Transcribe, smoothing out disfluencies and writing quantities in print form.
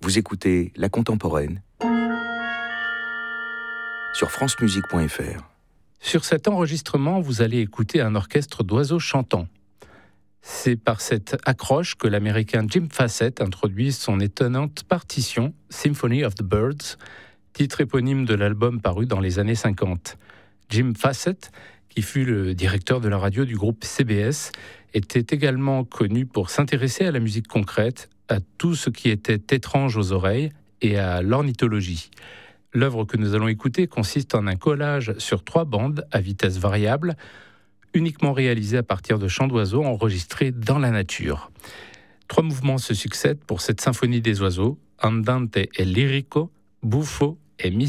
Vous écoutez La Contemporaine sur francemusique.fr. Sur cet enregistrement, vous allez écouter un orchestre d'oiseaux chantants. C'est par cette accroche que l'Américain Jim Fassett introduit son étonnante partition Symphony of the Birds, titre éponyme de l'album paru dans les années 50. Jim Fassett, qui fut le directeur de la radio du groupe CBS, était également connu pour s'intéresser à la musique concrète, à tout ce qui était étrange aux oreilles et à l'ornithologie. L'œuvre que nous allons écouter consiste en un collage sur 3 bandes à vitesse variable, uniquement réalisé à partir de chants d'oiseaux enregistrés dans la nature. 3 mouvements se succèdent pour cette symphonie des oiseaux, andante et lirico, buffo et